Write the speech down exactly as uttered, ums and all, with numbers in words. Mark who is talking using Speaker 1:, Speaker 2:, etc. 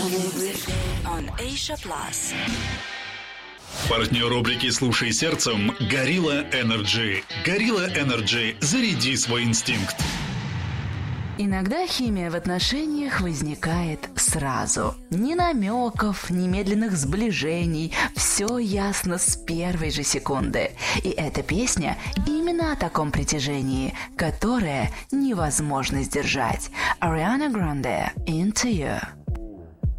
Speaker 1: on Asia Plus.
Speaker 2: Партнер рубрики «Слушай сердцем» — Gorilla Energy. Gorilla Energy. Заряди свой инстинкт.
Speaker 3: Иногда химия в отношениях возникает сразу. Ни намеков, ни медленных сближений. Все ясно с первой же секунды. И эта песня именно о таком притяжении, которое невозможно сдержать. Ariana Grande, Into You.